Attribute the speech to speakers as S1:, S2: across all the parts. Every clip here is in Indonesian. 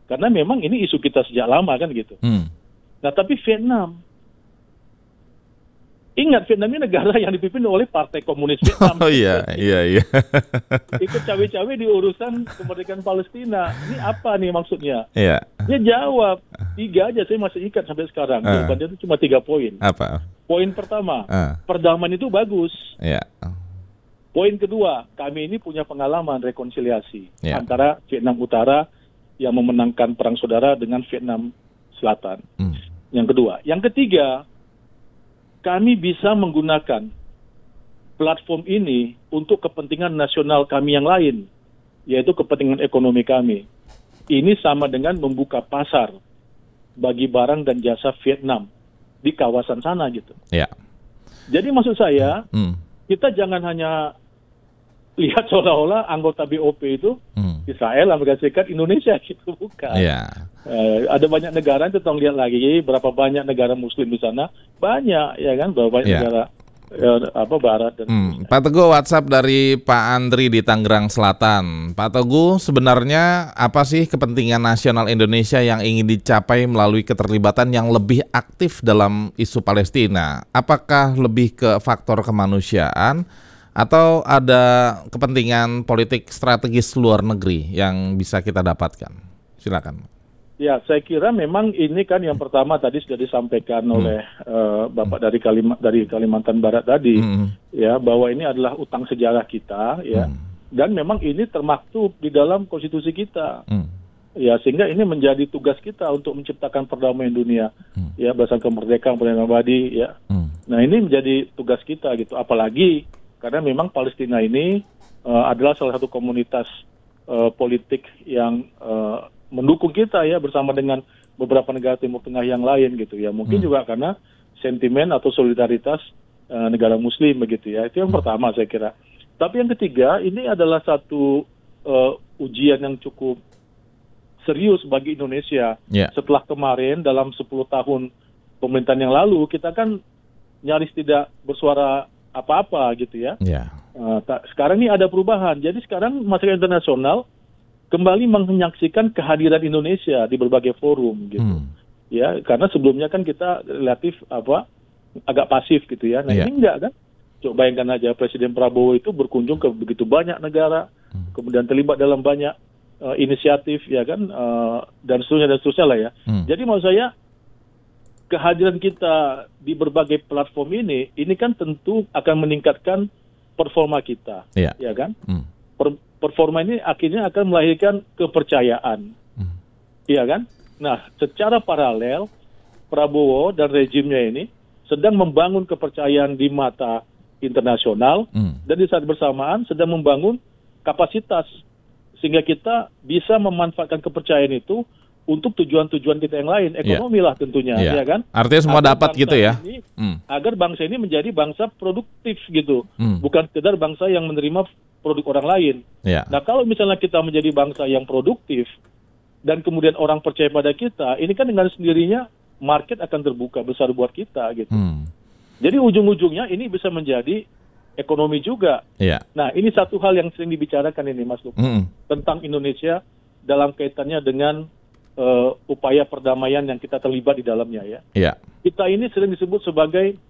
S1: Karena memang ini isu kita sejak lama kan gitu. Nah tapi Vietnam, ingat Vietnam ini negara yang dipimpin oleh Partai Komunis Vietnam.
S2: Oh iya.
S1: Ikut cawe-cawe di urusan kemerdekaan Palestina. Ini apa nih maksudnya?
S2: Iya.
S1: Dia jawab 3 aja, saya masih ikat sampai sekarang. Jawabannya itu cuma 3 poin.
S2: Apa?
S1: Poin pertama, perdamaian itu bagus.
S2: Iya.
S1: Poin kedua, kami ini punya pengalaman rekonsiliasi antara Vietnam Utara yang memenangkan perang saudara dengan Vietnam Selatan. Yang kedua. Yang ketiga, kami bisa menggunakan platform ini untuk kepentingan nasional kami yang lain, yaitu kepentingan ekonomi kami. Ini sama dengan membuka pasar bagi barang dan jasa Vietnam di kawasan sana gitu.
S2: Ya.
S1: Jadi maksud saya, kita jangan hanya lihat seolah-olah anggota BOP itu Israel, Amerika Serikat, Indonesia gitu, bukan.
S2: Ya.
S1: Ada banyak negara, kita tolong lihat lagi berapa banyak negara Muslim di sana, banyak ya kan, berapa banyak negara Barat dan
S2: Pak Teguh, WhatsApp dari Pak Andri di Tangerang Selatan. Pak Teguh, sebenarnya apa sih kepentingan nasional Indonesia yang ingin dicapai melalui keterlibatan yang lebih aktif dalam isu Palestina? Apakah lebih ke faktor kemanusiaan atau ada kepentingan politik strategis luar negeri yang bisa kita dapatkan? Silakan.
S1: Ya, saya kira memang ini kan yang pertama tadi sudah disampaikan oleh Bapak dari Kalimantan Barat tadi, ya, bahwa ini adalah utang sejarah kita, ya, dan memang ini termaktub di dalam konstitusi kita, ya, sehingga ini menjadi tugas kita untuk menciptakan perdamaian dunia, ya, berdasarkan kemerdekaan, perdamaian abadi, ya. Nah ini menjadi tugas kita gitu, apalagi karena memang Palestina ini adalah salah satu komunitas politik yang mendukung kita ya bersama dengan beberapa negara Timur Tengah yang lain gitu ya. Mungkin juga karena sentimen atau solidaritas negara Muslim begitu ya. Itu yang pertama saya kira. Tapi yang ketiga, ini adalah satu ujian yang cukup serius bagi Indonesia. Setelah kemarin dalam 10 tahun pemerintahan yang lalu kita kan nyaris tidak bersuara apa-apa gitu ya. Sekarang ini ada perubahan. Jadi sekarang masyarakat internasional kembali menyaksikan kehadiran Indonesia di berbagai forum gitu. Ya, karena sebelumnya kan kita relatif agak pasif gitu ya. Nah, ini enggak kan? Coba bayangkan aja Presiden Prabowo itu berkunjung ke begitu banyak negara, kemudian terlibat dalam banyak inisiatif ya kan, dan seterusnya lah ya. Jadi maksud saya kehadiran kita di berbagai platform ini kan tentu akan meningkatkan performa kita, ya kan? Performa ini akhirnya akan melahirkan kepercayaan, iya kan? Nah, secara paralel Prabowo dan rejimnya ini sedang membangun kepercayaan di mata internasional dan di saat bersamaan sedang membangun kapasitas sehingga kita bisa memanfaatkan kepercayaan itu untuk tujuan-tujuan kita yang lain, ekonomi lah tentunya, ya kan?
S2: Artinya semua dapat gitu ya?
S1: Agar bangsa ini menjadi bangsa produktif gitu, bukan sekedar bangsa yang menerima produk orang lain. Nah kalau misalnya kita menjadi bangsa yang produktif dan kemudian orang percaya pada kita, ini kan dengan sendirinya market akan terbuka besar buat kita gitu. Jadi ujung-ujungnya ini bisa menjadi ekonomi juga. Nah ini satu hal yang sering dibicarakan ini Mas Lukman, tentang Indonesia dalam kaitannya dengan upaya perdamaian yang kita terlibat di dalamnya ya. Kita ini sering disebut sebagai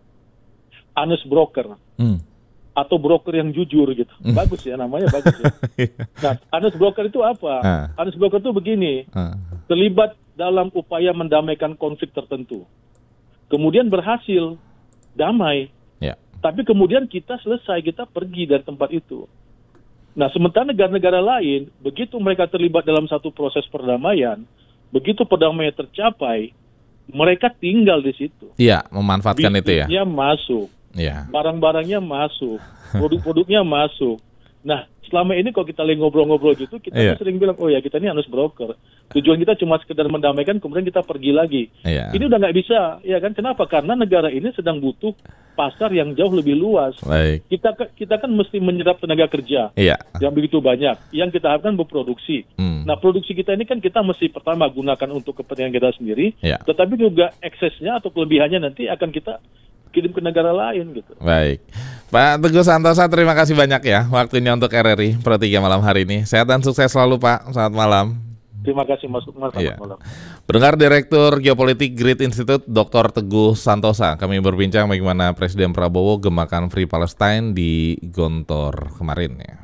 S1: honest broker. Atau broker yang jujur gitu. Bagus ya namanya, bagus ya. Nah, honest broker itu apa? Honest broker itu begini, terlibat dalam upaya mendamaikan konflik tertentu. Kemudian berhasil damai. Tapi kemudian kita selesai, kita pergi dari tempat itu. Nah, sementara negara-negara lain, begitu mereka terlibat dalam satu proses perdamaian, begitu perdamaian tercapai, mereka tinggal di situ.
S2: Memanfaatkan itu ya.
S1: Bisnisnya masuk. Barang-barangnya masuk, produk-produknya masuk. Nah, selama ini kalau kita lagi ngobrol-ngobrol gitu, kita sering bilang, oh ya kita ini harus broker. Tujuan kita cuma sekedar mendamaikan, kemudian kita pergi lagi. Ini udah nggak bisa, ya kan? Kenapa? Karena negara ini sedang butuh pasar yang jauh lebih luas. Kita kan mesti menyerap tenaga kerja yang begitu banyak, yang kita harapkan berproduksi. Nah, produksi kita ini kan kita mesti pertama gunakan untuk kepentingan kita sendiri, tetapi juga eksesnya atau kelebihannya nanti akan kita kirim ke negara lain gitu.
S2: Baik, Pak Teguh Santosa, terima kasih banyak ya waktunya untuk RRI Pro 3 malam hari ini. Sehat dan sukses selalu Pak. Selamat malam.
S1: Terima kasih Mas Lukman,
S2: Iya.
S1: selamat malam.
S2: Pendengar Direktur Geopolitik Grid Institute Dr. Teguh Santosa, kami berbincang bagaimana Presiden Prabowo gemakan Free Palestine di Gontor kemarin ya.